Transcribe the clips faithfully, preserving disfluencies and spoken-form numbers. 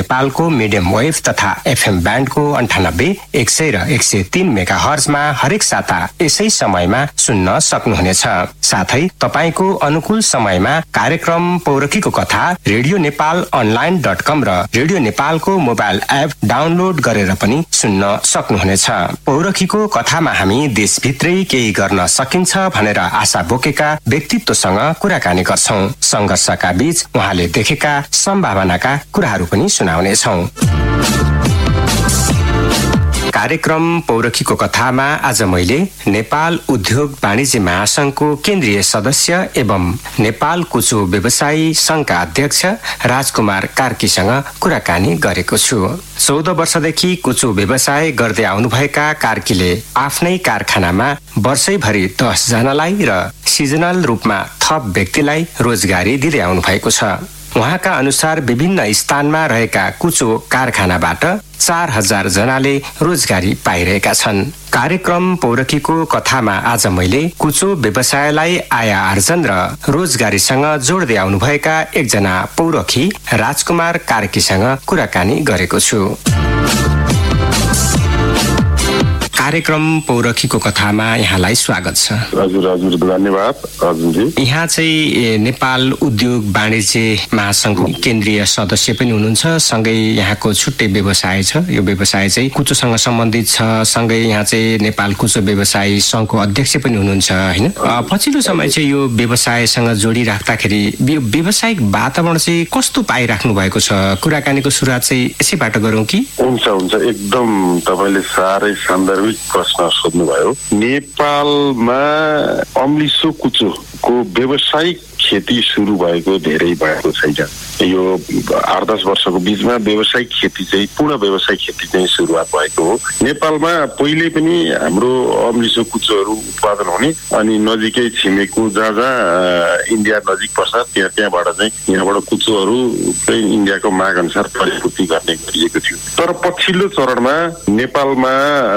नेपालको medium wave तथा FM ब्यान्डको अन्ठानब्बे एक सय र एक सय तीन मेगा हर्जमा हरेक साता यसै समयमा सुन्न सक्नुहुनेछ। साथै तपाईको अनुकूल समयमा कार्यक्रम पौरखीको कथा रेडियो नेपाल अनलाइन डट कम र रेडियो नेपालको मोबाइल एप डाउनलोड गरेर पनि सुन्न सक्नुहुनेछ। पौरखीको कथामा हामी देशभित्रै केही गर्न सकिन्छ भनेर आशा बोकेका व्यक्तित्वसँग कुराकानी गर्छौं। संघर्षका बीच उहाँले देखेका सम्भावनाका कुराहरू पनि सुनाउनेछौं। कार्यक्रम पौरखीको कथामा आज मैले नेपाल उद्योग वाणिज्य महासंघको केन्द्रीय सदस्य एवं नेपाल कुचो व्यवसायी संघका अध्यक्ष राजकुमार कार्कीसँग कुराकानी गरेको छु। चौध वर्षदेखि कुचो व्यवसाय गर्दै आउनुभएका कार्कीले आफ्नै कारखानामा वर्षैभरि दस जनालाई र सिजनल रूपमा थप व्यक्तिलाई रोजगारी दिँदै आउनु भएको छ। उहाँका अनुसार विभिन्न स्थानमा रहेका कुचो कारखानाबाट चार हजार जनाले रोजगारी पाइरहेका छन्। कार्यक्रम पौरखीको कथामा आज मैले कुचो व्यवसायलाई आय आर्जन र रोजगारीसँग जोड्दै आउनुभएका एकजना पौरखी राजकुमार कार्कीसँग कुराकानी गरेको छु। कार्यक्रम पौरखीको कथामा यहाँलाई स्वागत छ। हजुर हजुर धन्यवाद अर्जुनजी। यहाँ चाहिँ नेपाल उद्योग वाणिज्य महासंघ केन्द्रीय सदस्य पनि हुनुहुन्छ, सँगै यहाँको छुट्टै व्यवसाय छ। यो व्यवसाय चाहिँ कुचोसँग सम्बन्धित छ। सँगै यहाँ चाहिँ नेपाल कुचो व्यवसायी संघको अध्यक्ष पनि हुनुहुन्छ हैन। पछिल्लो समय चाहिँ यो व्यवसायसँग जोडिराख्दाखेरि यो व्यावसायिक वातावरण चाहिँ कस्तो पाइराख्नु भएको छ? कुराकानीको सुरुवात चाहिँ यसैबाट गरौँ कि? हुन्छ हुन्छ एकदम तपाईले साह्रै सान्दर्भिक प्रश्न सोध्नुभयो। नेपालमा अम्लिसो कुचोको व्यावसायिक खेती सुरु भएको धेरै भएको छैन। यो आठ दस वर्षको बीचमा व्यावसायिक खेती चाहिँ पूर्ण व्यावसायिक खेती चाहिँ सुरुवात भएको हो। नेपालमा पहिले पनि हाम्रो अम्लिसो कुचोहरू उत्पादन हुने अनि नजिकै छिमेकको जहाँ जहाँ इन्डिया नजिक पर्छ त्यहाँ त्यहाँबाट चाहिँ यहाँबाट कुचोहरू चाहिँ इन्डियाको माग अनुसार परिपूर्ति गर्ने गरिएको थियो। तर पछिल्लो चरणमा नेपालमा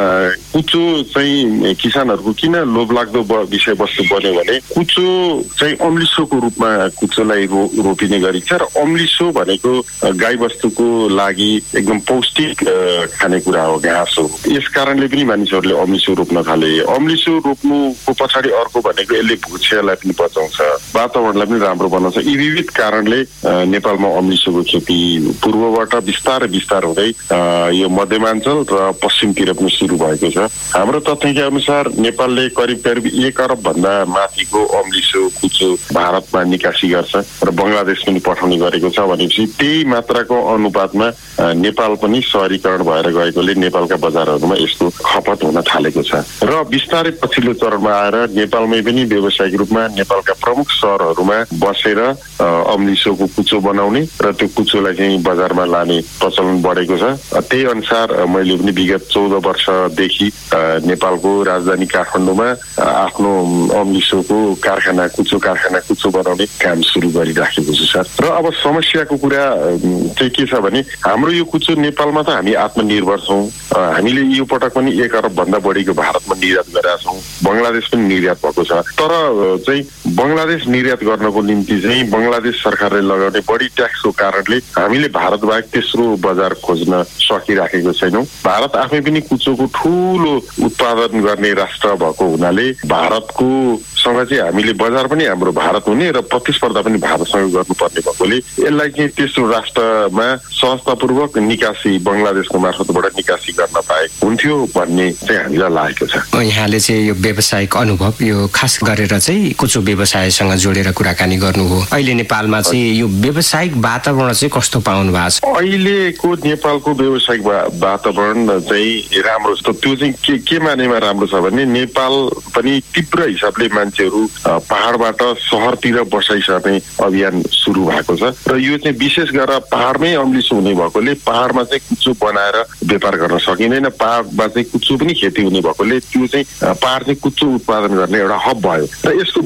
कुचो चाहिँ किसानहरूको किन लोभलाग्दो विषयवस्तु बन्यो भने कुचो चाहिँ अम्लिसोको रूपमा कुचोलाई रो, रोपिने गरिन्छ र अम्लिसो भनेको गाई वस्तुको लागि एकदम पौष्टिक खानेकुरा हो, घाँस हो। यस कारणले पनि मानिसहरूले अम्लिसो रोप्न थाले। अम्लिसो रोप्नुको पछाडि अर्को भनेको यसले भूक्षयलाई पनि बचाउँछ, वातावरणलाई पनि राम्रो बनाउँछ। यी विविध कारणले नेपालमा अम्लिसोको खेती पूर्वबाट बिस्तारै बिस्तार हुँदै यो मध्यमाञ्चल र पश्चिमतिर पनि सुरु भएको छ। हाम्रो तथ्याङ्क अनुसार नेपालले करिब करिब एक अरब भन्दा माथिको अम्लिसो कुचो भारतमा निकासी गर्छ र बंगलादेश पनि पठाउने गरेको छ। भनेपछि त्यही मात्राको अनुपातमा नेपाल पनि शहरीकरण भएर गएकोले नेपालका बजारहरूमा यसको खपत हुन थालेको छ र बिस्तारै पछिल्लो चरणमा आएर नेपालमै पनि व्यावसायिक रूपमा नेपालका प्रमुख सहरहरूमा बसेर अम्लिसोको कुचो बनाउने र त्यो कुचोलाई चाहिँ बजारमा लाने प्रचलन बढेको छ। त्यही अनुसार मैले पनि विगत चौध वर्षदेखि नेपालको राजधानी काठमाडौँमा आफ्नो अम्लिसोको कारखाना कुचो कारखाना कुचो बनाउने काम सुरु गरिराखेको छु सर। र अब समस्याको कुरा चाहिँ के छ भने हाम्रो यो कुचो नेपालमा त हामी आत्मनिर्भर छौँ। हामीले यो पटक पनि एक अरब भन्दा बढीको भारतमा निर्यात गरेका छौँ। बंगलादेश पनि निर्यात भएको छ। तर चाहिँ बंगलादेश निर्यात गर्नको निम्ति चाहिँ बंगलादेश सरकारले लगाउने बढी ट्याक्सको कारणले हामीले भारत बाहेक तेस्रो बजार खोज्न सकिराखेको छैनौँ। भारत आफै पनि कुचोको ठूलो उत्पादन गर्ने राष्ट्र भएको हुनाले भारतको सँग चाहिँ हामीले बजार पनि हाम्रो भारत हुने र प्रतिस्पर्धा पनि भारतसँग गर्नुपर्ने भएकोले यसलाई चाहिँ तेस्रो राष्ट्रमा सहजतापूर्वक निकासी बंगलादेशको मार्फतबाट निकासी गर्न पाए हुन्थ्यो भन्ने चाहिँ हामीलाई लागेको छ। यहाँले चाहिँ यो व्यावसायिक अनुभव यो खास गरेर चाहिँ कुचो व्यवसायसँग जोडेर कुराकानी गर्नुभयो। अहिले नेपालमा चाहिँ यो व्यावसायिक वातावरण चाहिँ कस्तो पाउनु भएको छ? अहिलेको नेपालको व्यावसायिक वातावरण चाहिँ राम्रो छ। त्यो चाहिँ के के मानेमा राम्रो छ भने नेपाल पनि तीव्र हिसाबले मान्छेहरू पहाडबाट शहरतिर बसाइसर्ने अभियान सुरु भएको छ र यो चाहिँ विशेष गरेर पहाडमै अम्लिसो हुने भएकोले पहाडमा चाहिँ कुचो बनाएर व्यापार गर्न सकिँदैन। पहाडमा चाहिँ कुचो पनि खेती हुने भएकोले त्यो चाहिँ पहाड चाहिँ कुचो उत्पादन गर्ने एउटा हब भयो र यसको बजार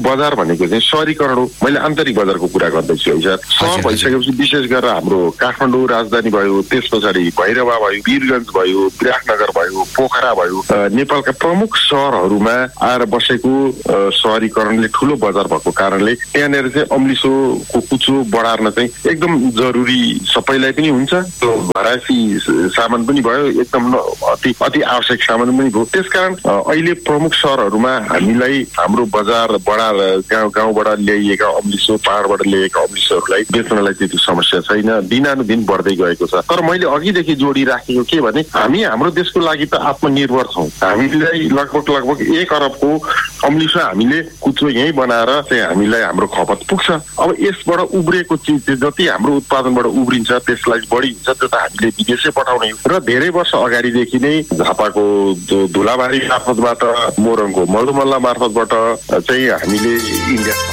भनेको चाहिँ सहरीकरण हो। मैले आन्तरिक बजारको कुरा गर्दैछु है सर। सहर भइसकेपछि विशेष गरेर हाम्रो काठमाडौँ राजधानी भयो, त्यस पछाडि भैरवा भयो, वीरगञ्ज भयो, विराटनगर भयो, पोखरा भयो, नेपालका प्रमुख सहरहरूमा आएर बसेको सहरीकरणले ठुलो बजार भएको कारणले त्यहाँनिर चाहिँ अम्लिसोको कुचो बढार्न चाहिँ एकदम जरुरी सबैलाई पनि हुन्छ। त्यो घरायसी सामान पनि भयो, एकदम अति अति आवश्यक सामान पनि भयो। त्यसकारण अहिले प्रमुख सहरहरूमा हामीलाई हाम्रो बजार बढाएर गाउँ गाउँबाट ल्याइएका अम्लिसो, पहाडबाट ल्याइएका अम्लिसोहरूलाई बेच्नलाई त्यति समस्या छैन, दिनानुदिन बढ्दै गएको छ। तर मैले अघिदेखि जोडिराखेको के भने हामी हाम्रो देशको लागि त आत्मनिर्भर छौँ। हामीलाई लगभग लगभग एक अरबको अम्लिसो हामीले कुचो यहीँ बनाएर चाहिँ हामीलाई हाम्रो खपत पुग्छ। अब यसबाट उब्रिएको चिज जति हाम्रो उत्पादनबाट उब्रिन्छ त्यसलाई बढी हुन्छ, त्यो त हामीले विदेशै पठाउने हो। र धेरै वर्ष अगाडिदेखि नै झापाको धुलाबारी मार्फतबाट, मोरङको मलुमल्ला मार्फतबाट चाहिँ हामीले इन्डिया